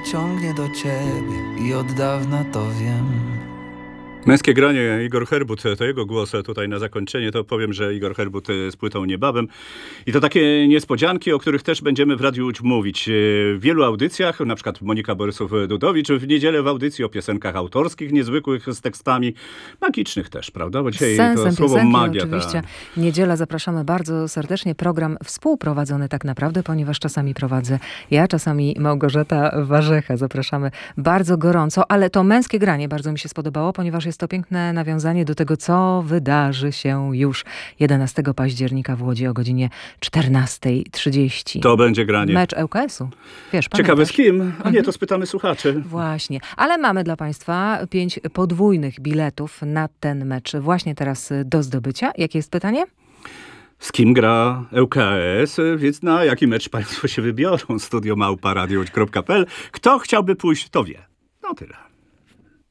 ciągnie do ciebie i od dawna to wiem. Męskie granie, Igor Herbut, to jego głos tutaj na zakończenie, to powiem, że Igor Herbut z płytą niebawem. I to takie niespodzianki, o których też będziemy w Radiu Łódź mówić. W wielu audycjach, na przykład Monika Borysów-Dudowicz, w niedzielę w audycji o piosenkach autorskich, niezwykłych, z tekstami magicznych też, prawda? Bo dzisiaj sensem to słowo piosenki, magia. Oczywiście. Niedziela zapraszamy bardzo serdecznie. Program współprowadzony tak naprawdę, ponieważ czasami prowadzę ja, czasami Małgorzata Warzecha. Zapraszamy bardzo gorąco, ale to męskie granie bardzo mi się spodobało, ponieważ jest to piękne nawiązanie do tego, co wydarzy się już 11 października w Łodzi o godzinie 14:30. To będzie granie. Mecz ŁKS-u. Wiesz, Ciekawe z pamiętasz? kim? A nie, to spytamy słuchaczy. Właśnie. Ale mamy dla Państwa 5 podwójnych biletów na ten mecz właśnie teraz do zdobycia. Jakie jest pytanie? Z kim gra ŁKS, więc na jaki mecz Państwo się wybiorą? Studio@radiołódź.pl. Kto chciałby pójść, to wie. No tyle.